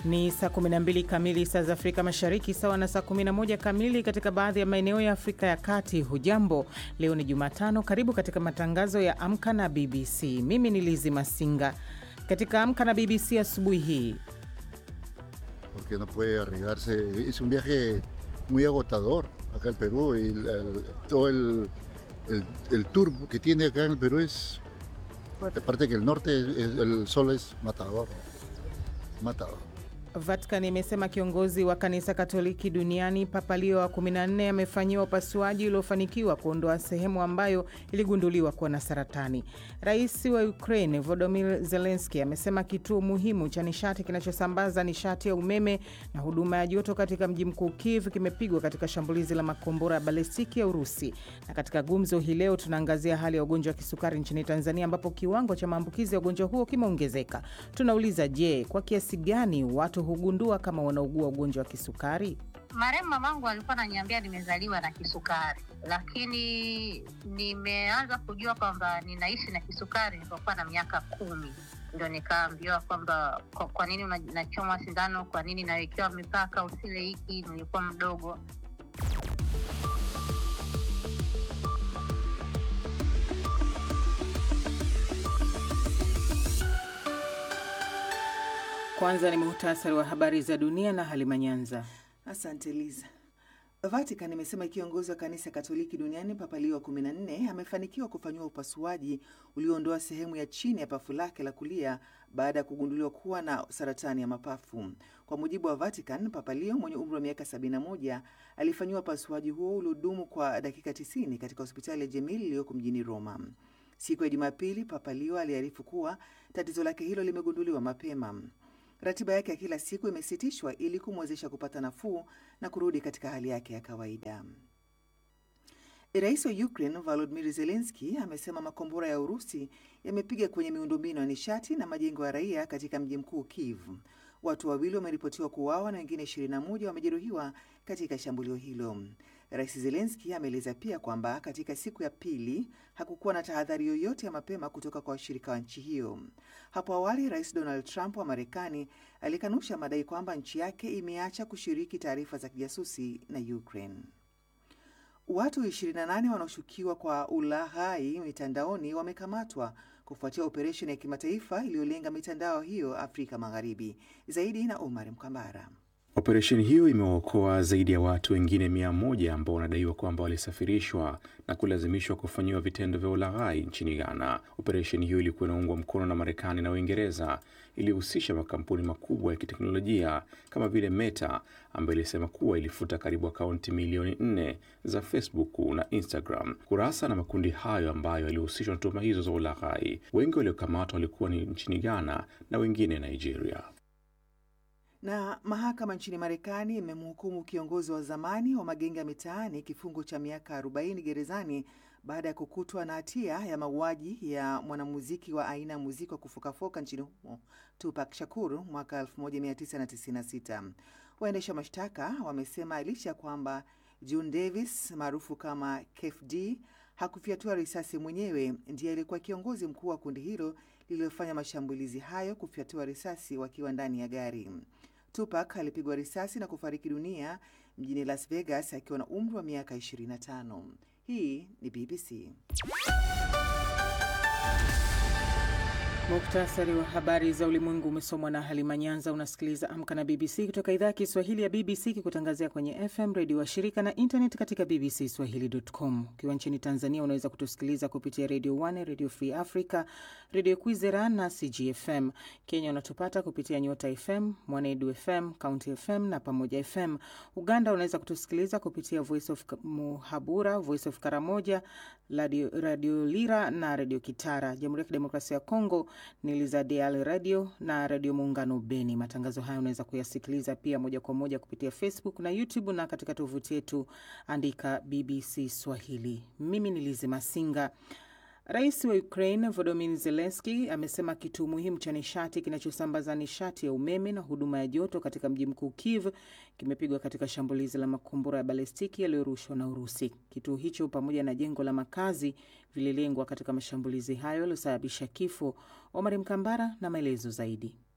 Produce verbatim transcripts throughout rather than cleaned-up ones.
Ni saa kumi na mbili kamili saa za Afrika Mashariki, sawa na saa kumi na moja kamili katika baadhi ya maeneo ya Afrika ya Kati. Hujambo, leo ni Jumatano. Karibu katika matangazo ya Amka na B B C. Mimi ni Lizi Masinga. Katika Amka na B B C asubuhi hii, porque no puede arriesgarse. Es un viaje muy agotador acá en Perú y el, el, todo el, el, el tour que tiene acá en el Perú es, aparte que el norte, es, el sol es matador, matador. Vatican imesema kiongozi wa kanisa Katoliki duniani Papa Leo wa kumi na nne amefanyiwa upasuaji uliofanikiwa kuondoa sehemu ambayo iligunduliwa kuwa na saratani. Rais wa Ukraine Volodymyr Zelensky amesema kituo muhimu cha nishati kinachosambaza nishati ya umeme na huduma ya joto katika mji mkuu Kiev kimepigwa katika shambulizi la makombora ya balistiki ya Urusi. Na katika gumzo hii leo tunaangazia hali ya ugonjwa wa kisukari nchini Tanzania, ambapo kiwango cha maambukizi ya ugonjwa huo kimeongezeka. Tunauliza, je, kwa kiasi gani watu hugundua kama wanaugua ugonjwa wa kisukari? Marehemu mamangu alikuwa ananiambia nimezaliwa na kisukari, lakini nimeanza kujua kwamba ninaishi na kisukari nilipokuwa na miaka kumi. Ndio nikaambiwa kwamba kwa, kwa nini unachomwa sindano, kwa nini nawekewa mipaka usile hiki, nilikuwa mdogo. Kwanza ni muhtasari wa habari za dunia na Halima Nyanza. Asante Liza. Vatican imesema kiongozi wa kanisa Katoliki duniani Papa Leo wa kumi na nne amefanikiwa kufanyiwa upasuaji ulioondoa sehemu ya chini ya pafu lake la kulia baada ya kugunduliwa kuwa na saratani ya mapafu. Kwa mujibu wa Vatican, Papa Leo mwenye umri wa miaka sabini na moja alifanyiwa upasuaji huo uliodumu kwa dakika tisini katika hospitali ya Gemelli iliyoko mjini Roma. Siku ya Jumapili, Papa Leo aliarifu kuwa tatizo lake hilo limegunduliwa mapema. Ratiba yake ya kila siku imesitishwa ili kumwezesha kupata nafuu na kurudi katika hali yake ya kawaida. Rais wa Ukraine Volodymyr Zelensky amesema makombora ya Urusi yamepiga kwenye miundombinu ya nishati na majengo ya raia katika mji mkuu Kiev. Watu wawili wameripotiwa kuuawa na wengine ishirini na moja wamejeruhiwa katika shambulio hilo. Rais Zelensky ameeleza pia kwamba katika siku ya pili hakukuwa na tahadhari yoyote ya mapema kutoka kwa washirika wa nchi hiyo. Hapo awali, Rais Donald Trump wa Marekani alikanusha madai kwamba nchi yake imeacha kushiriki taarifa za kijasusi na Ukraine. Watu ishirini na nane wanaoshukiwa kwa ulaghai mitandaoni wamekamatwa kufuatia operesheni ya kimataifa iliyolenga mitandao hiyo Afrika Magharibi. Zaidi na Omar Mkambara. Operesheni hiyo imewaokoa zaidi ya watu wengine mia moja ambao wanadaiwa kwamba walisafirishwa na kulazimishwa kufanyiwa vitendo vya ulaghai nchini Ghana. Operesheni hiyo ilikuwa inaungwa mkono na Marekani na Uingereza, ilihusisha makampuni makubwa ya kiteknolojia kama vile Meta, ambayo ilisema kuwa ilifuta karibu akaunti milioni nne za Facebook na Instagram. Kurasa na makundi hayo ambayo yalihusishwa na tuhuma hizo za ulaghai. Wengi waliokamatwa walikuwa ni nchini Ghana na wengine Nigeria. Na mahakama nchini Marekani imemhukumu kiongozi wa zamani wa magenge ya mitaani kifungo cha miaka arobaini gerezani baada ya kukutwa na hatia ya mauaji ya mwanamuziki wa aina ya muziki wa kufokafoka nchini humo Tupac Shakur mwaka elfu moja mia tisa tisini na sita. Waendesha mashtaka wamesema licha ya kwamba June Davis maarufu kama Kef D hakufyatua risasi mwenyewe, ndiye alikuwa kiongozi mkuu wa kundi hilo lililofanya mashambulizi hayo kufyatua risasi wakiwa ndani ya gari. Tupac alipigwa risasi na kufariki dunia mjini Las Vegas akiwa na umri wa miaka ishirini na tano. Hii ni B B C. Muktasari wa habari za ulimwengu umesomwa na Halima Nyanza. Unasikiliza Amka na B B C kutoka idhaa ya Kiswahili ya B B C kikutangazia kwenye F M radio wa shirika na internet katika b b c swahili dot com. Ukiwa nchini Tanzania unaweza kutusikiliza kupitia Radio One, Radio Free Africa, Radio Kwizera na C G F M. Kenya unatupata kupitia Nyota F M, Mwanedu F M, County F M na Pamoja F M. Uganda unaweza kutusikiliza kupitia Voice of Muhabura, Voice of Karamoja, Radio, Radio Lira na Radio Kitara. Jamhuri ya Kidemokrasia ya Kongo ni Lizadial Radio na Radio Muungano Beni. Matangazo haya unaweza kuyasikiliza pia moja kwa moja kupitia Facebook na YouTube na katika tovuti yetu andika B B C Swahili. Mimi ni Lizi Masinga. Rais wa Ukraine Volodymyr Zelensky amesema kituo muhimu cha nishati kinachosambaza nishati ya umeme na huduma ya joto katika mji mkuu Kiev kimepigwa katika shambulizi la makombora ya balistiki yaliyorushwa na Urusi. Kituo hicho pamoja na jengo la makazi vililengwa katika mashambulizi hayo yaliyosababisha kifo. Omar Mkambara na maelezo zaidi.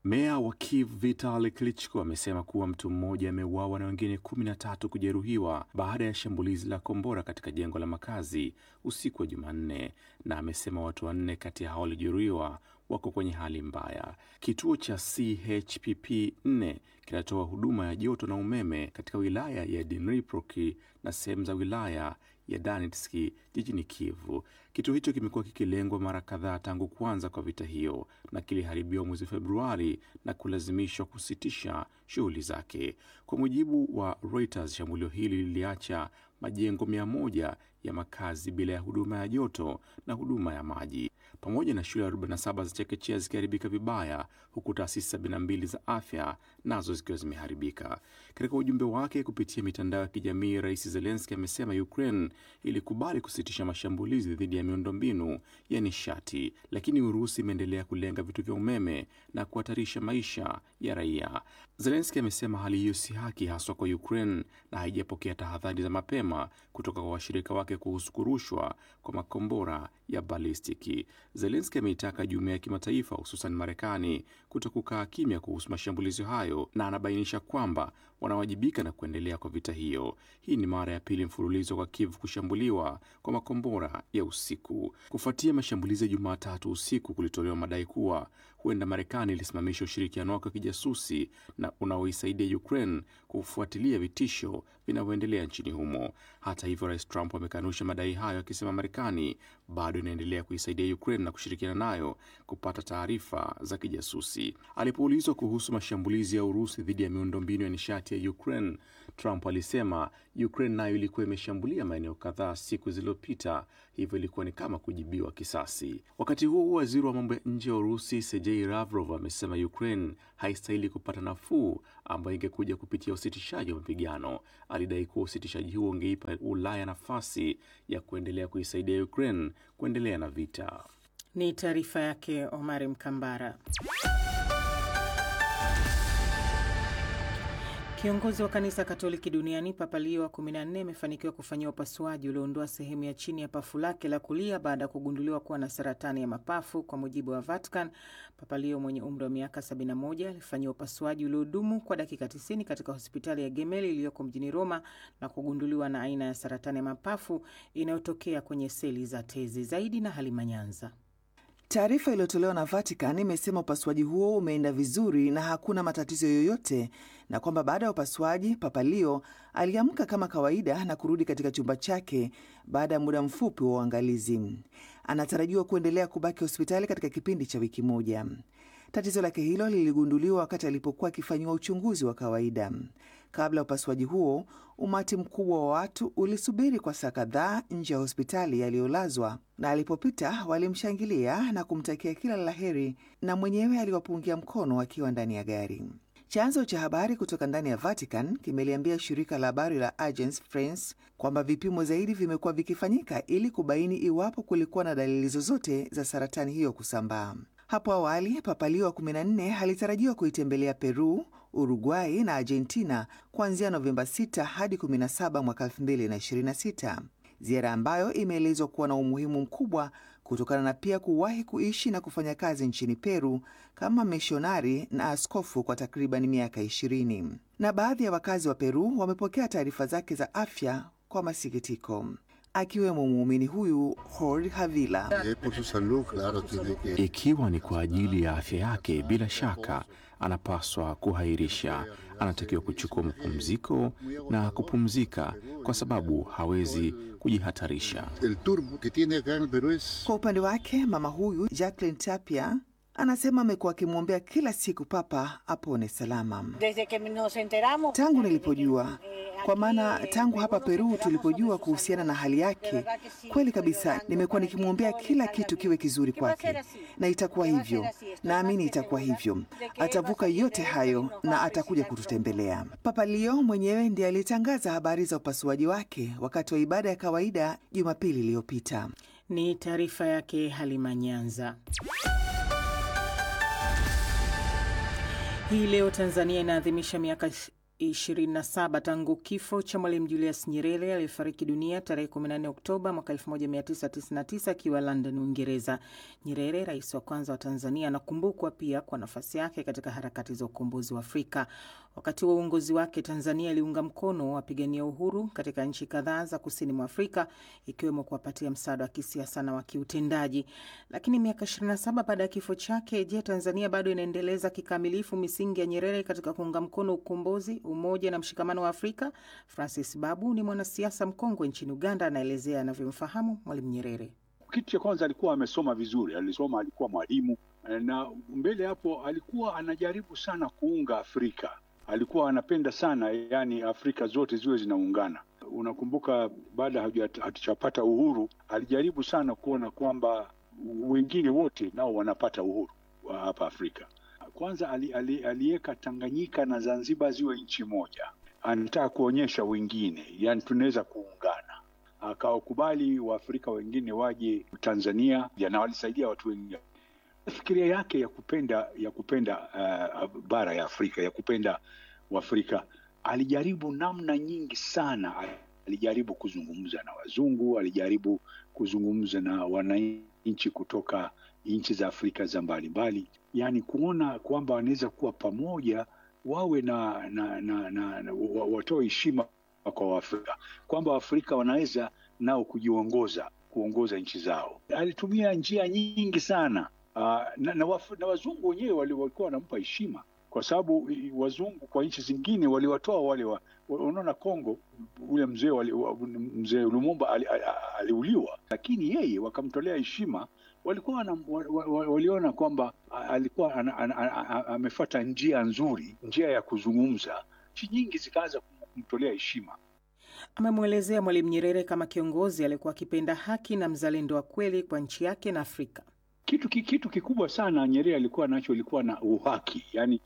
Meya wa Kiev Vitali Klitschko amesema kuwa mtu mmoja ameuawa na wengine kumi na tatu kujeruhiwa baada ya shambulizi la kombora katika jengo la makazi usiku wa Jumanne, na amesema watu wanne kati ya hao waliojeruhiwa wako kwenye hali mbaya. Kituo cha C H P P nne kinatoa huduma ya joto na umeme katika wilaya ya Dnipropetrovsk na sehemu za wilaya ya Donetsk jijini Kiev. Kituo hicho kimekuwa kikilengwa mara kadhaa tangu kuanza kwa vita hiyo na kiliharibiwa mwezi Februari na kulazimishwa kusitisha shughuli zake. Kwa mujibu wa Reuters, shambulio hili liliacha majengo mia moja ya makazi bila ya huduma ya joto na huduma ya maji, pamoja na shule arobaini na saba za chekechea zikiharibika vibaya, huku taasisi sabini na mbili za afya nazo zikiwa zimeharibika. Katika ujumbe wake kupitia mitandao ya kijamii, Rais Zelensky amesema Ukraine ilikubali kusitisha mashambulizi dhidi ya miundombinu ya nishati, lakini Urusi imeendelea kulenga vituo vya umeme na kuhatarisha maisha ya raia. Zelensky amesema hali hiyo si haki, haswa kwa Ukraine, na haijapokea tahadhari za mapema kutoka kwa washirika wake kuhusu kurushwa kwa makombora ya balistiki. Zelensky ameitaka jumuiya ya kimataifa, hususan Marekani, kutokukaa kimya kuhusu mashambulizi hayo, na anabainisha kwamba wanawajibika na kuendelea kwa vita hiyo. Hii ni mara ya pili mfululizo kwa Kiev kushambuliwa kwa makombora ya usiku. Kufuatia mashambulizi ya Jumatatu usiku, kulitolewa madai kuwa huenda Marekani ilisimamisha ushirikiano wake wa kijasusi na unaoisaidia Ukraine kufuatilia vitisho vinavyoendelea nchini humo. Hata hivyo, Rais Trump amekanusha madai hayo, akisema Marekani bado inaendelea kuisaidia Ukraine na kushirikiana nayo kupata taarifa za kijasusi. Alipoulizwa kuhusu mashambulizi ya Urusi dhidi ya miundombinu ya nishati ya Ukraine, Trump alisema Ukraine nayo ilikuwa imeshambulia maeneo kadhaa siku zilizopita, hivyo ilikuwa ni kama kujibiwa kisasi. Wakati huo, waziri wa mambo ya nje wa Urusi Sergei Lavrov amesema Ukraine haistahili kupata nafuu ambayo ingekuja kupitia usitishaji wa mapigano. Alidai kuwa usitishaji huo ungeipa Ulaya nafasi ya kuendelea kuisaidia Ukraine kuendelea na vita. Ni taarifa yake Omari Mkambara. Kiongozi wa kanisa Katoliki duniani Papa Leo wa kumi na nne amefanikiwa kufanyia upasuaji ulioondoa sehemu ya chini ya pafu lake la kulia baada ya kugunduliwa kuwa na saratani ya mapafu. Kwa mujibu wa Vatican, Papa Leo mwenye umri wa miaka sabini na moja alifanyia upasuaji uliodumu kwa dakika tisini katika hospitali ya Gemelli iliyoko mjini Roma na kugunduliwa na aina ya saratani ya mapafu inayotokea kwenye seli za tezi. Zaidi na Halima Nyanza. Taarifa iliyotolewa na Vatican imesema upasuaji huo umeenda vizuri na hakuna matatizo yoyote, na kwamba baada ya upasuaji Papa Leo aliamka kama kawaida na kurudi katika chumba chake baada ya muda mfupi wa uangalizi. Anatarajiwa kuendelea kubaki hospitali katika kipindi cha wiki moja. Tatizo lake hilo liligunduliwa wakati alipokuwa akifanyiwa uchunguzi wa kawaida. Kabla ya upasuaji huo, umati mkubwa wa watu ulisubiri kwa saa kadhaa nje ya hospitali aliyolazwa, na alipopita walimshangilia na kumtakia kila la heri, na mwenyewe aliwapungia mkono akiwa ndani ya gari. Chanzo cha habari kutoka ndani ya Vatican kimeliambia shirika la habari la Agence France kwamba vipimo zaidi vimekuwa vikifanyika ili kubaini iwapo kulikuwa na dalili zozote za saratani hiyo kusambaa. Hapo awali, Papa Leo wa kumi na nne alitarajiwa kuitembelea Peru, Uruguay na Argentina kuanzia Novemba sita hadi kumi na saba mwaka elfu mbili na ishirini na sita. Ziara ambayo imeelezwa kuwa na umuhimu mkubwa kutokana na pia kuwahi kuishi na kufanya kazi nchini Peru kama misionari na askofu kwa takriban miaka ishirini. Na baadhi ya wakazi wa Peru wamepokea taarifa zake za afya kwa masikitiko, akiwemo muumini huyu Jorge Havila. Ikiwa ni kwa ajili ya afya yake, bila shaka anapaswa kuhairisha. Anatakiwa kuchukua mapumziko na kupumzika kwa sababu hawezi kujihatarisha. Kwa upande wake, mama huyu Jacqueline Tapia anasema amekuwa akimwombea kila siku Papa apone salama. Tangu nilipojua, kwa maana tangu hapa Peru tulipojua kuhusiana na hali yake, kweli kabisa nimekuwa nikimwombea kila kitu kiwe kizuri kwake, na itakuwa hivyo. Naamini itakuwa hivyo. Atavuka yote hayo na atakuja kututembelea. Papa Leo mwenyewe ndiye alitangaza habari za upasuaji wake wakati wa ibada ya kawaida Jumapili iliyopita. Ni taarifa yake Halima Nyanza. Hii leo Tanzania inaadhimisha miaka ishirini na saba tangu kifo cha Mwalimu Julius Nyerere aliyefariki dunia tarehe kumi na nne Oktoba mwaka elfu moja mia tisa tisini na tisa akiwa London, Uingereza. Nyerere, rais wa kwanza wa Tanzania, anakumbukwa pia kwa nafasi yake katika harakati za ukombozi wa Afrika. Wakati wa uongozi wake, Tanzania iliunga mkono wapigania uhuru katika nchi kadhaa za kusini mwa Afrika, ikiwemo kuwapatia msaada wa kisiasa na wa kiutendaji. Lakini miaka ishirini na saba baada ya kifo chake, je, Tanzania bado inaendeleza kikamilifu misingi ya Nyerere katika kuunga mkono ukombozi, umoja na mshikamano wa Afrika? Francis Babu ni mwanasiasa mkongwe nchini Uganda, anaelezea anavyomfahamu Mwalimu Nyerere. Kitu cha kwanza, alikuwa amesoma vizuri, alisoma, alikuwa mwalimu, na mbele hapo alikuwa anajaribu sana kuunga Afrika. Alikuwa anapenda sana yani Afrika zote ziwe zinaungana. Unakumbuka baada hatujapata uhuru, alijaribu sana kuona kwamba wengine wote nao wanapata uhuru wa hapa Afrika. Kwanza ali, ali, aliweka Tanganyika na Zanzibar ziwe nchi moja. Anataka kuonyesha wengine, yani tunaweza kuungana. Akawakubali Waafrika wengine waje Tanzania, na walisaidia watu wengine. Fikiria yake ya kupenda ya kupenda uh, bara ya Afrika, ya kupenda Waafrika, alijaribu namna nyingi sana. Alijaribu kuzungumza na wazungu, alijaribu kuzungumza na wananchi kutoka nchi za Afrika za mbalimbali, yani kuona kwamba wanaweza kuwa pamoja, wawe na, na, na, na, na watoe heshima kwa Waafrika, kwamba Waafrika wanaweza nao kujiongoza, kuongoza nchi zao. Alitumia njia nyingi sana. Uh, na, na, waf, na wazungu wenyewe walikuwa wanampa heshima, kwa sababu wazungu kwa nchi zingine waliwatoa wale wa, unaona Kongo, ule mzee mzee Lumumba aliuliwa, ali, ali lakini yeye wakamtolea heshima. Walikuwa na, waliona kwamba alikuwa amefuata njia nzuri, njia ya kuzungumza. Nchi nyingi zikaanza kumtolea heshima. Amemwelezea Mwalimu Nyerere kama kiongozi aliyekuwa akipenda haki na mzalendo wa kweli kwa nchi yake na Afrika. Kitu kitu kikubwa sana Nyerere alikuwa nacho, ilikuwa na uhaki, yani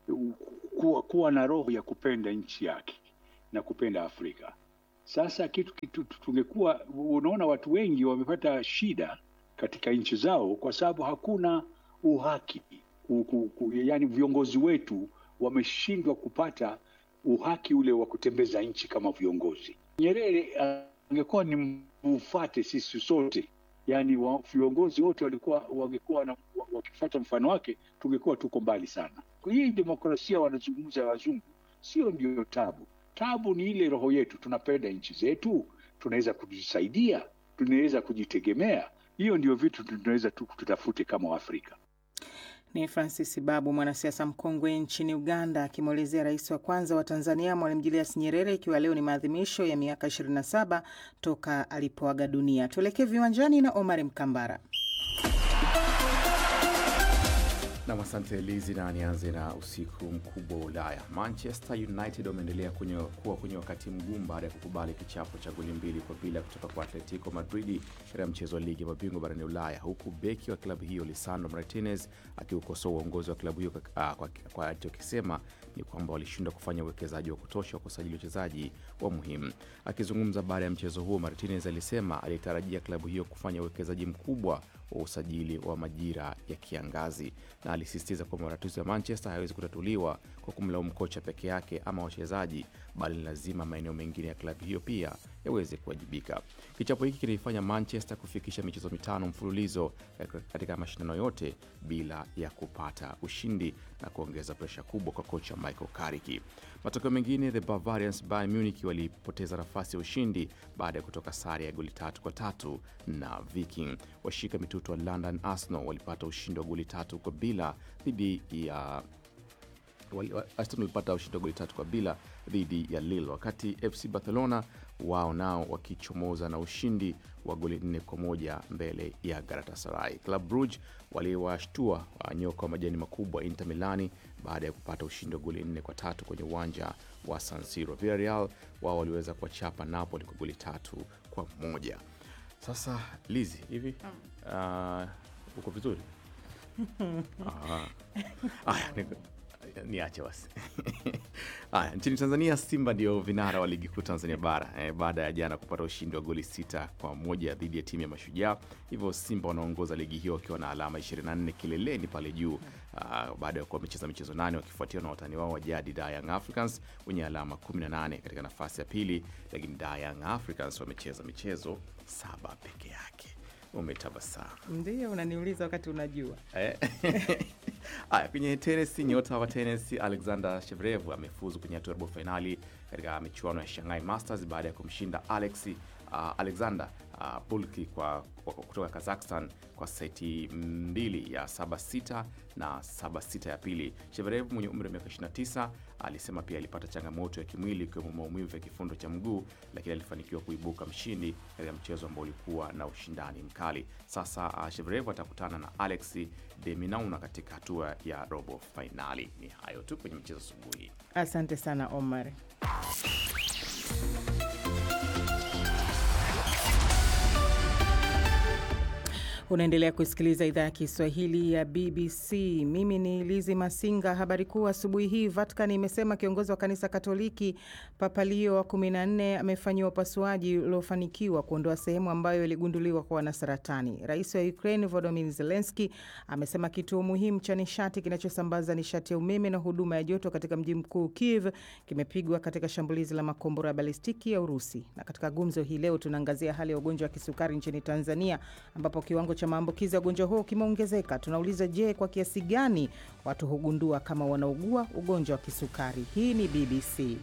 kuwa, kuwa na roho ya kupenda nchi yake na kupenda Afrika. Sasa kitu kitu tungekuwa, unaona watu wengi wamepata shida katika nchi zao kwa sababu hakuna uhaki. Ku, ku, ku, yani viongozi wetu wameshindwa kupata uhaki ule wa kutembeza nchi kama viongozi. Nyerere angekuwa ni mfuate sisi sote, yani viongozi wote walikuwa wangekuwa wakifuata mfano wake, tungekuwa tuko mbali sana. Kwa hiyo demokrasia wanazungumza wazungu, sio ndio tabu. Tabu ni ile roho yetu, tunapenda nchi zetu, tunaweza kujisaidia, tunaweza kujitegemea. Hiyo ndio vitu tunaweza tutafute kama Waafrika. Ni Francis Babu, mwanasiasa mkongwe nchini Uganda, akimwelezea rais wa kwanza wa Tanzania Mwalimu Julius Nyerere, ikiwa leo ni maadhimisho ya miaka ishirini na saba toka alipoaga dunia. Tuelekee viwanjani na Omar Mkambara. Na asante Lizi, na nianze na usiku mkubwa wa Ulaya. Manchester United wameendelea kuwa kwenye wakati mgumu baada ya kukubali kichapo cha goli mbili kwa bila kutoka kwa Atletico Madrid katika mchezo wa ligi ya mabingwa barani Ulaya, huku beki wa klabu hiyo Lisandro Martinez akiukosoa uongozi wa klabu hiyo kwa, kwa, kwa alichokisema ni kwamba walishindwa kufanya uwekezaji wa kutosha wa kusajili wachezaji wa muhimu. Akizungumza baada ya mchezo huo, Martinez alisema alitarajia klabu hiyo kufanya uwekezaji mkubwa wa usajili wa majira ya kiangazi, na alisisitiza kwamba matatizo ya Manchester hayawezi kutatuliwa kwa kumlaumu kocha peke yake ama wachezaji, bali lazima maeneo mengine ya klabu hiyo pia yaweze kuwajibika. Kichapo hiki kinaifanya Manchester kufikisha michezo mitano mfululizo katika mashindano yote bila ya kupata ushindi na kuongeza presha kubwa kwa kocha Michael Carrick. Matokeo mengine, the Bavarians Bayern Munich walipoteza nafasi ya ushindi baada ya kutoka sare ya goli tatu kwa tatu na Viking. Washika mitutu wa London Arsenal walipata ushindi wa goli tatu kwa bila dhidi ya Arsenal walipata ushindi wa goli tatu kwa bila dhidi ya Lille, wakati F C Barcelona wao nao wakichomoza na ushindi wa goli nne kwa moja mbele ya Galatasaray. Club Brugge waliwashtua nyoka wa majani makubwa Inter Milani baada ya kupata ushindi wa goli nne kwa tatu kwenye uwanja wa San Siro. Villarreal wao waliweza kuwachapa Napoli kwa goli tatu kwa moja. Sasa Lizi, hivi uh, uko vizuri? Ah. Ah, niache basi. Haya, nchini Tanzania Simba ndio vinara wa ligi kuu Tanzania bara eh, baada ya jana kupata ushindi wa goli sita kwa moja dhidi ya timu ya Mashujaa. Hivyo Simba wanaongoza ligi hiyo wakiwa na alama ishirini na nne kileleni pale juu, uh, baada ya kuwa wamecheza michezo nane, wakifuatiwa na watani wao wa jadi Dar Young Africans wenye alama kumi na nane katika nafasi ya pili, lakini Dar Young Africans wamecheza michezo saba peke yake. Umetabasamu. Ndio unaniuliza wakati unajua. Eh. Aya, kwenye tennis, nyota wa tennis Alexander Zverev amefuzu kwenye hatua ya robo finali katika michuano ya Shanghai Masters baada ya kumshinda Alex uh, Alexander uh, Bulki kwa, kwa kutoka Kazakhstan kwa seti mbili ya saba sita na saba sita ya pili. Zverev mwenye umri wa miaka ishirini na tisa alisema pia alipata changamoto ya kimwili kwa maumivu ya kifundo cha mguu, lakini alifanikiwa kuibuka mshindi katika mchezo ambao ulikuwa na ushindani mkali. Sasa uh, Zverev atakutana na Alex de Minauna katika hatua ya robo finali. Ni hayo tu kwenye mchezo asubuhi. Asante sana Omar. Unaendelea kusikiliza idhaa ya Kiswahili ya B B C. Mimi ni Lizi Masinga. Habari kuu asubuhi hii, Vatican imesema kiongozi wa kanisa Katoliki Papa Leo wa kumi na nne amefanyiwa upasuaji uliofanikiwa kuondoa sehemu ambayo iligunduliwa kuwa na saratani. Rais wa Ukraine Volodymyr Zelensky amesema kituo muhimu cha nishati kinachosambaza nishati ya umeme na huduma ya joto katika mji mkuu Kiev kimepigwa katika shambulizi la makombora ya balistiki ya Urusi. Na katika gumzo hii leo tunaangazia hali ya ugonjwa wa kisukari nchini Tanzania, ambapo kiwango cha maambukizi ya ugonjwa huo kimeongezeka. Tunauliza, je, kwa kiasi gani watu hugundua kama wanaugua ugonjwa wa kisukari? Hii ni B B C.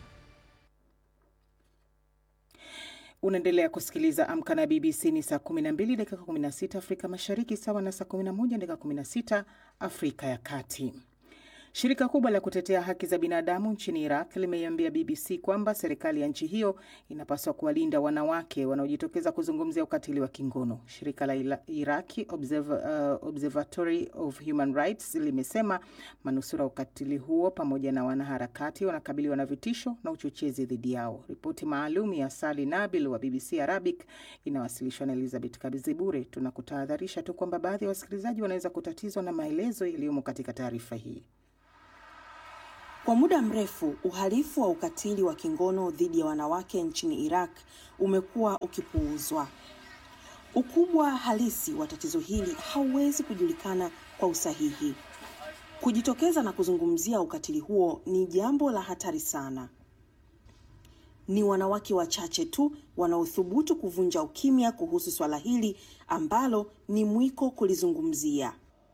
Unaendelea kusikiliza Amka na B B C. Ni saa kumi na mbili dakika kumi na sita Afrika Mashariki, sawa na saa kumi na moja dakika kumi na sita Afrika ya Kati. Shirika kubwa la kutetea haki za binadamu nchini Iraq limeiambia B B C kwamba serikali ya nchi hiyo inapaswa kuwalinda wanawake wanaojitokeza kuzungumzia ukatili wa kingono. Shirika la Iraqi Observ- uh, Observatory of Human Rights limesema manusura ukatili huo pamoja na wanaharakati wanakabiliwa na vitisho na uchochezi dhidi yao. Ripoti maalum ya Sali Nabil wa B B C Arabic inawasilishwa na Elizabeth Kabizibure. Tunakutahadharisha tu kwamba baadhi ya wasikilizaji wanaweza kutatizwa na maelezo yaliyomo katika taarifa hii. Kwa muda mrefu, uhalifu wa ukatili wa kingono dhidi ya wanawake nchini Iraq umekuwa ukipuuzwa. Ukubwa halisi wa tatizo hili hauwezi kujulikana kwa usahihi. Kujitokeza na kuzungumzia ukatili huo ni jambo la hatari sana. Ni wanawake wachache tu wanaothubutu kuvunja ukimya kuhusu swala hili ambalo ni mwiko kulizungumzia.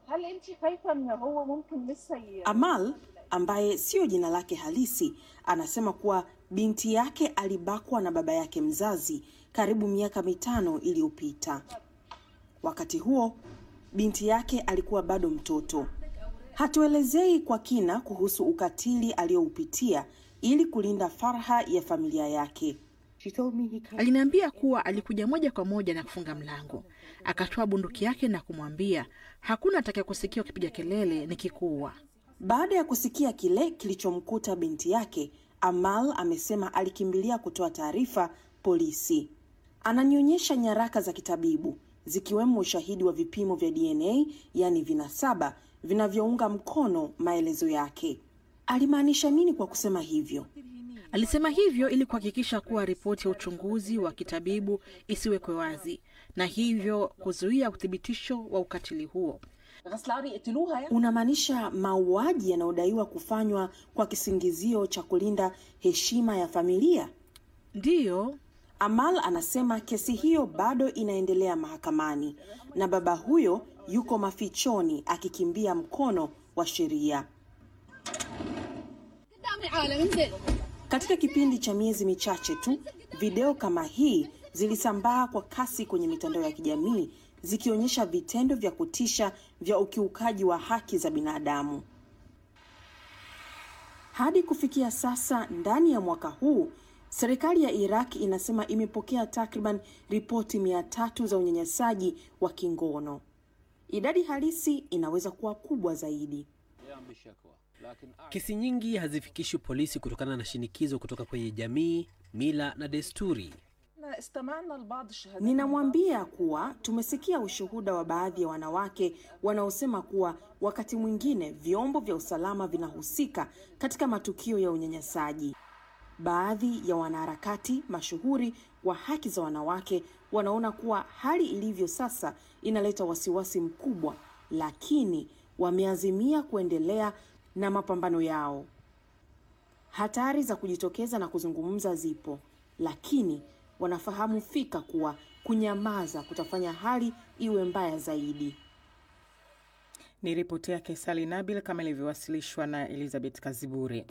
Amal, ambaye sio jina lake halisi, anasema kuwa binti yake alibakwa na baba yake mzazi karibu miaka mitano iliyopita. Wakati huo, binti yake alikuwa bado mtoto. Hatuelezei kwa kina kuhusu ukatili aliyoupitia ili kulinda farha ya familia yake. Aliniambia kuwa alikuja moja kwa moja na kufunga mlango. Akatoa bunduki yake na kumwambia, hakuna atakayekusikia ukipiga kelele nikikuua. Baada ya kusikia kile kilichomkuta binti yake, Amal amesema alikimbilia kutoa taarifa polisi. Ananionyesha nyaraka za kitabibu, zikiwemo ushahidi wa vipimo vya D N A, yani vinasaba, vinavyounga mkono maelezo yake. Alimaanisha nini kwa kusema hivyo? Alisema hivyo ili kuhakikisha kuwa ripoti ya uchunguzi wa kitabibu isiwekwe wazi, na hivyo kuzuia uthibitisho wa ukatili huo. Unamaanisha mauaji yanayodaiwa kufanywa kwa kisingizio cha kulinda heshima ya familia? Ndiyo. Amal anasema kesi hiyo bado inaendelea mahakamani na baba huyo yuko mafichoni akikimbia mkono wa sheria. Katika kipindi cha miezi michache tu, video kama hii zilisambaa kwa kasi kwenye mitandao ya kijamii, zikionyesha vitendo vya kutisha vya ukiukaji wa haki za binadamu. Hadi kufikia sasa, ndani ya mwaka huu, serikali ya Iraq inasema imepokea takriban ripoti mia tatu za unyanyasaji wa kingono. Idadi halisi inaweza kuwa kubwa zaidi. Kesi nyingi hazifikishi polisi kutokana na shinikizo kutoka kwenye jamii, mila na desturi. Ninamwambia kuwa tumesikia ushuhuda wa baadhi ya wanawake wanaosema kuwa wakati mwingine vyombo vya usalama vinahusika katika matukio ya unyanyasaji. Baadhi ya wanaharakati mashuhuri wa haki za wanawake wanaona kuwa hali ilivyo sasa inaleta wasiwasi mkubwa, lakini wameazimia kuendelea na mapambano yao. Hatari za kujitokeza na kuzungumza zipo, lakini wanafahamu fika kuwa kunyamaza kutafanya hali iwe mbaya zaidi. Ni ripoti yake Sali Nabil kama ilivyowasilishwa na Elizabeth Kazibure.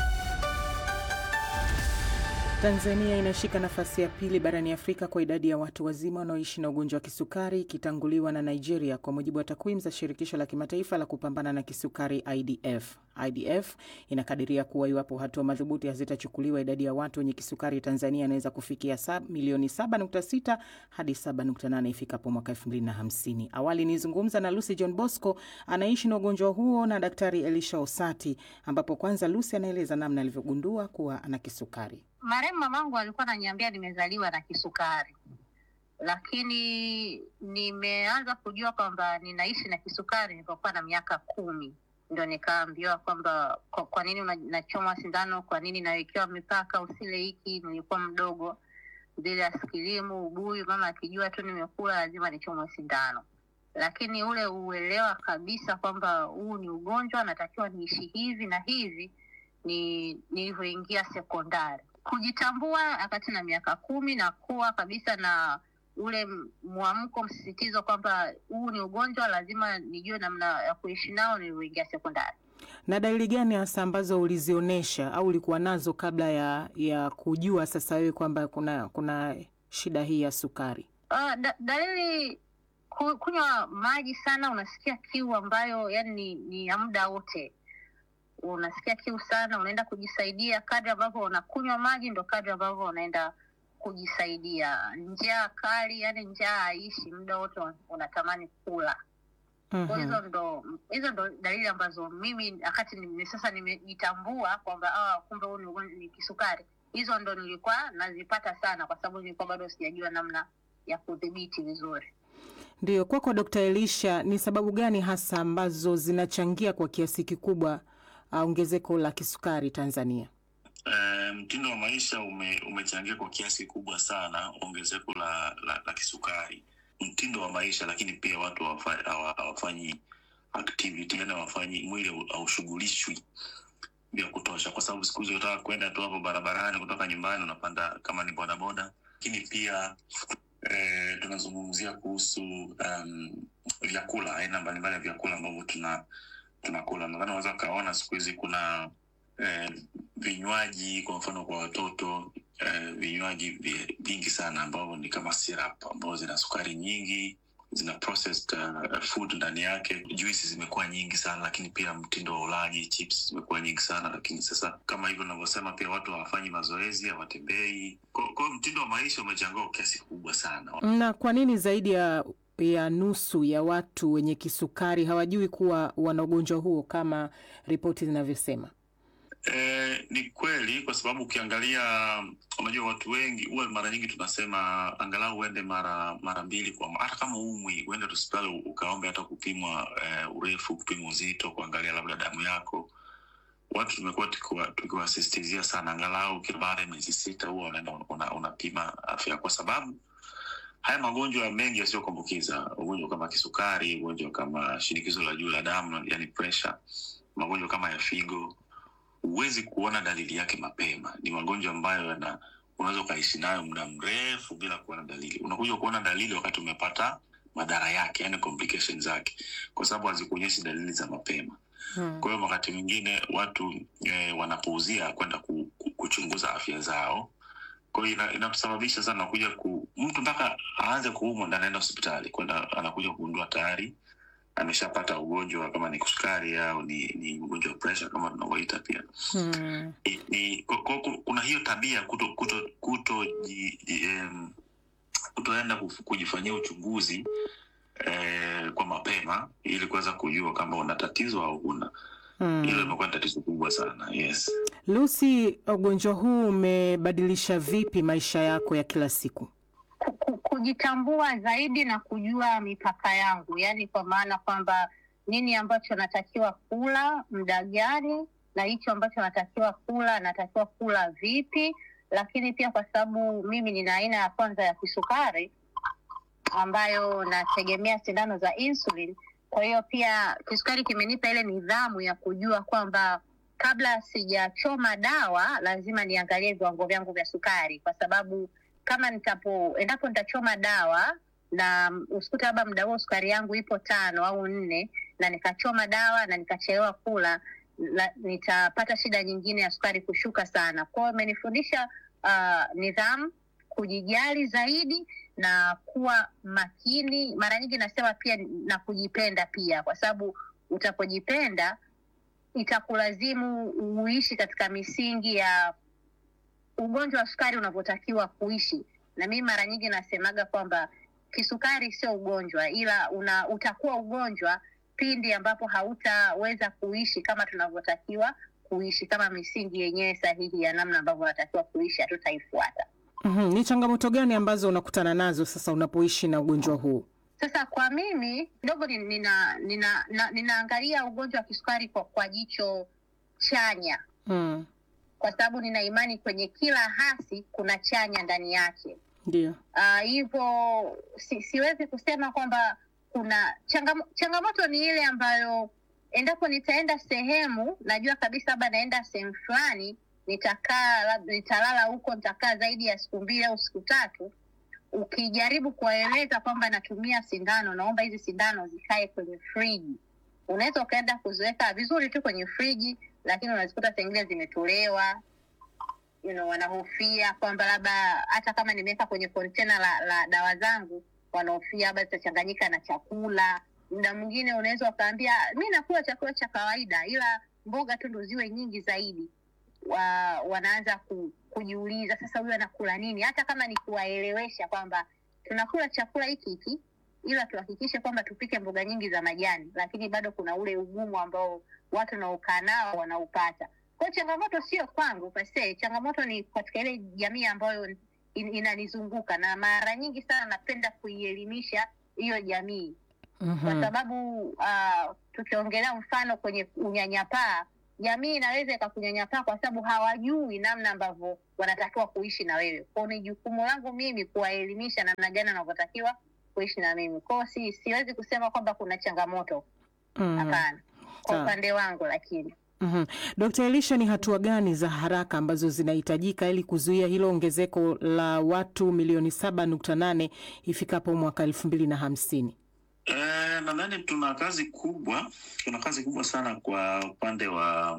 Tanzania inashika nafasi ya pili barani Afrika kwa idadi ya watu wazima wanaoishi na ugonjwa wa kisukari, ikitanguliwa na Nigeria, kwa mujibu wa takwimu za shirikisho la kimataifa la kupambana na kisukari I D F. I D F inakadiria kuwa iwapo hatua madhubuti hazitachukuliwa, idadi ya watu wenye kisukari Tanzania inaweza kufikia sab, milioni saba nukta sita hadi saba nukta nane ifikapo mwaka elfu mbili na hamsini. Awali nizungumza na Lucy John Bosco, anaishi na ugonjwa huo, na Daktari Elisha Osati, ambapo kwanza Lucy anaeleza namna alivyogundua kuwa ana kisukari. Marehemu mamangu alikuwa ananiambia nimezaliwa na kisukari, lakini nimeanza kujua kwamba ninaishi na kisukari nilipokuwa na miaka kumi. Ndio nikaambiwa kwamba kwa, kwa nini unachoma sindano, kwa nini nawekewa mipaka, usile hiki. Nilikuwa mdogo, bila askilimu, ubuyu, mama akijua tu nimekula lazima nichomwe sindano. Lakini ule uelewa kabisa kwamba huu ni ugonjwa, natakiwa niishi hivi na hivi, ni nilivyoingia sekondari. Kujitambua wakati na miaka kumi na kuwa kabisa na ule muamko, msisitizo kwamba huu ni ugonjwa, lazima nijue namna ya kuishi nao, nilipoingia sekondari. Na dalili gani hasa ambazo ulizionesha au ulikuwa nazo kabla ya ya kujua sasa wewe kwamba kuna kuna shida hii ya sukari? Uh, da, dalili ku, kunywa maji sana, unasikia kiu ambayo yani ni, ni ya muda wote. Unasikia kiu sana, unaenda kujisaidia. Kadri ambavyo unakunywa maji ndo kadri ambavyo unaenda kujisaidia. Njaa kali, yani njaa haishi, muda wote unatamani kula. Mm-hmm. Kwa hizo ndo hizo ndo dalili ambazo mimi wakati ni sasa nimejitambua kwamba ah kumbe huu ni ugonjwa ni kisukari. Hizo ndo nilikuwa nazipata sana kwa sababu nilikuwa bado sijajua namna ya kudhibiti vizuri. Ndio, kwako Dokta Elisha, ni sababu gani hasa ambazo zinachangia kwa kiasi kikubwa ongezeko uh, la kisukari Tanzania? Uh, mtindo wa maisha ume, umechangia kwa kiasi kikubwa sana ongezeko la, la, la kisukari. Mtindo wa maisha, lakini pia watu hawafanyi activity, yani hawafanyi, mwili haushughulishwi vya kutosha, kwa sababu siku hizo unataka kwenda tu hapo barabarani kutoka nyumbani unapanda kama ni boda boda. Lakini pia eh, tunazungumzia kuhusu um, vyakula, aina mbalimbali ya vyakula ambavyo tuna tunakula. Nadhani unaweza kaona siku hizi kuna eh, vinywaji kwa mfano kwa watoto, eh, vinywaji vingi sana ambavyo ni kama syrup ambazo zina sukari nyingi, zina processed uh, food ndani yake. Juices zimekuwa nyingi sana, lakini pia mtindo wa ulaji, chips zimekuwa nyingi sana. Lakini sasa kama hivyo ninavyosema, pia watu hawafanyi mazoezi, hawatembei. Kwa kwa mtindo wa maisha umechangia kiasi kikubwa sana. Na kwa nini zaidi ya ya nusu ya watu wenye kisukari hawajui kuwa wana ugonjwa huo kama ripoti zinavyosema? Eh, ni kweli, kwa sababu ukiangalia, unajua watu wengi huwa mara nyingi tunasema angalau uende mara mara mbili kwa hata kama umwi uende hospitali ukaombe hata kupimwa eh, urefu, kupimwa uzito, kuangalia labda damu yako. Watu tumekuwa tukiwasisitizia sana angalau kila baada ya miezi sita huwa unaenda unapima una afya, kwa sababu haya magonjwa mengi yasiyokuambukiza, ugonjwa kama kisukari, ugonjwa kama shinikizo la juu la damu yani pressure, magonjwa kama ya figo, huwezi kuona dalili yake mapema. Ni magonjwa ambayo yana unaweza kuishi nayo muda mrefu bila kuona dalili. Unakuja kuona dalili wakati umepata madhara yake, yani complications zake, kwa sababu hazikuonyeshi dalili za mapema. Hmm. Kwa hiyo wakati mwingine watu e, wanapuuzia kwenda ku, ku, kuchunguza afya zao. Kwa hiyo inatusababisha sana kuja ku mtu mpaka aanze kuumwa ndani anaenda hospitali, kwenda anakuja kugundua tayari ameshapata ugonjwa kama ni kisukari au ni ni ugonjwa wa pressure kama tunavyoita pia. Hmm. Ni, ni kuna hiyo tabia kuto kuto kuto um, kutoenda kujifanyia uchunguzi eh, kwa mapema ili kuweza kujua kama una tatizo au huna. Hmm. Hilo limekuwa tatizo kubwa sana. Yes. Lucy, ugonjwa huu umebadilisha vipi maisha yako ya kila siku? kujitambua zaidi na kujua mipaka yangu, yani kwa maana kwamba nini ambacho natakiwa kula muda gani, na hicho ambacho natakiwa kula natakiwa kula vipi. Lakini pia kwa sababu mimi nina aina ya kwanza ya kisukari ambayo nategemea sindano za insulin, kwa hiyo pia kisukari kimenipa ile nidhamu ya kujua kwamba kabla sijachoma dawa lazima niangalie viwango vyangu vya sukari, kwa sababu kama nitapo endapo nitachoma dawa na usikuta labda muda huo sukari yangu ipo tano au nne na nikachoma dawa na nikachelewa kula, la, nitapata shida nyingine ya sukari kushuka sana. Kwa hiyo imenifundisha uh, nidhamu, kujijali zaidi na kuwa makini. Mara nyingi nasema pia na kujipenda pia, kwa sababu utapojipenda itakulazimu uishi katika misingi ya ugonjwa wa sukari unavyotakiwa kuishi. Na mimi mara nyingi nasemaga kwamba kisukari sio ugonjwa, ila una, utakuwa ugonjwa pindi ambapo hautaweza kuishi kama tunavyotakiwa kuishi, kama misingi yenyewe sahihi ya namna ambavyo unatakiwa kuishi hatutaifuata. Mm-hmm. Ni changamoto gani ambazo unakutana nazo sasa unapoishi na ugonjwa huu? Sasa kwa mimi kidogo nina nina na, ninaangalia ugonjwa wa kisukari kwa, kwa jicho chanya. Mm. Kwa sababu nina imani kwenye kila hasi kuna chanya ndani yake. Ndio. Ah, uh, hivyo si, siwezi kusema kwamba kuna changam, changamoto ni ile ambayo endapo nitaenda sehemu najua kabisa labda naenda sehemu fulani, nitakaa nitalala huko, nitakaa zaidi ya siku mbili au siku tatu. Ukijaribu kueleza kwamba natumia sindano, naomba hizi sindano zikae kwenye friji, unaweza ukaenda kuziweka vizuri tu kwenye friji, lakini unazikuta zingine zimetolewa. You know, wanahofia kwamba labda hata kama nimeweka kwenye container la, la dawa zangu, wanahofia labda zitachanganyika na chakula. Muda mwingine unaweza ukaambia mimi nakula chakula cha kawaida ila mboga tu ndo ziwe nyingi zaidi. Wa, wanaanza ku, kujiuliza sasa huyu anakula nini, hata kama ni kuwaelewesha kwamba tunakula chakula hiki hiki ila tuhakikishe kwamba tupike mboga nyingi za majani, lakini bado kuna ule ugumu ambao watu naokaa nao wanaupata. Kwa changamoto sio kwangu pase, changamoto ni katika ile jamii ambayo in, inanizunguka, na mara nyingi sana napenda kuielimisha hiyo jamii. Mm-hmm. Kwa sababu uh, tukiongelea mfano kwenye unyanyapaa, jamii inaweza ikakunyanyapaa kwa sababu hawajui namna ambavyo wanatakiwa kuishi na wewe. Kwa ni jukumu langu mimi kuwaelimisha namna gani wanavyotakiwa kuishi na mimi. Kwa si siwezi kusema kwamba kuna changamoto. Hapana. Mm-hmm. Kwa upande wangu lakini. Mhm. Dokta Elisha, ni hatua gani za haraka ambazo zinahitajika ili kuzuia hilo ongezeko la watu milioni saba nukta nane ifikapo mwaka elfu mbili na hamsini? Eh, nadhani tuna kazi kubwa, tuna kazi kubwa sana kwa upande wa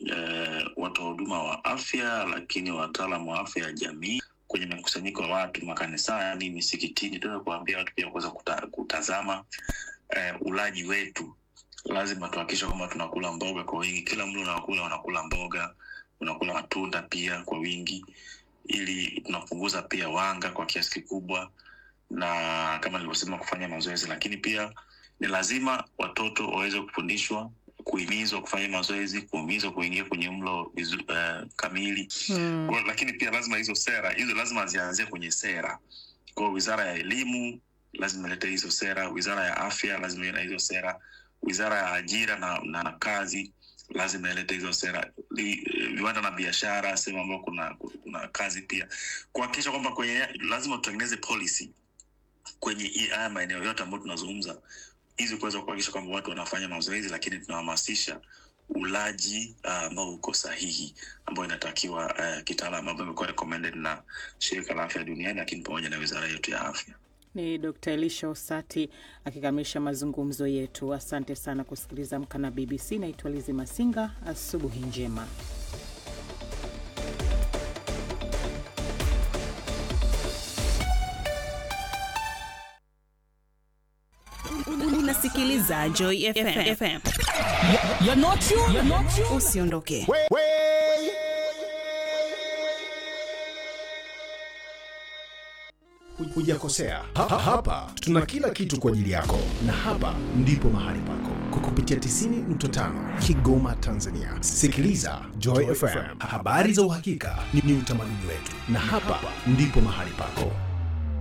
eh, watu huduma wa afya, lakini wataalamu wa afya ya jamii kwenye mkusanyiko wa watu makanisani, misikitini. Tunataka kuambia watu pia kuweza kuta, kutazama eh, ulaji wetu. Lazima tuhakikishe kwamba tunakula mboga kwa wingi. Kila mlo unakula unakula mboga, unakula matunda pia kwa wingi, ili tunapunguza pia wanga kwa kiasi kikubwa, na kama nilivyosema kufanya mazoezi. Lakini pia ni lazima watoto waweze kufundishwa, kuhimizwa kufanya mazoezi, kuhimizwa kuingia kwenye mlo vizu, uh, kamili. Hmm. Kwa, lakini pia lazima hizo sera, hizo lazima zianzie kwenye sera. Kwa Wizara ya Elimu lazima ilete hizo sera, Wizara ya Afya lazima ilete hizo sera, Wizara ya Ajira na, na, na Kazi lazima ilete hizo sera, viwanda na biashara sema ambao kuna kuna kazi pia. Kuhakikisha kwamba kwenye lazima tutengeneze policy kwenye haya maeneo yote ambayo tunazungumza, hizi kuweza kuhakikisha kwamba watu wanafanya mazoezi, lakini tunahamasisha ulaji ambao uh, uko sahihi, ambao inatakiwa uh, kitaalamu, ambao imekuwa recommended na Shirika la Afya Duniani, lakini pamoja na wizara yetu ya afya. Ni Dokta Elisha Osati akikamilisha mazungumzo yetu. Asante sana kusikiliza Amka na B B C. Naitwa Lizi Masinga. Asubuhi njema. Unasikiliza Joy F M. You're not you, you're not you. Usiondoke. Wait, wait. Hujakosea. Ha, hapa tuna kila kitu kwa ajili yako, na hapa ndipo mahali pako. Kwa kupitia tisini nukta tano Kigoma, Tanzania. Sikiliza Joy F M. Habari za uhakika ni utamaduni wetu, na hapa ndipo mahali pako.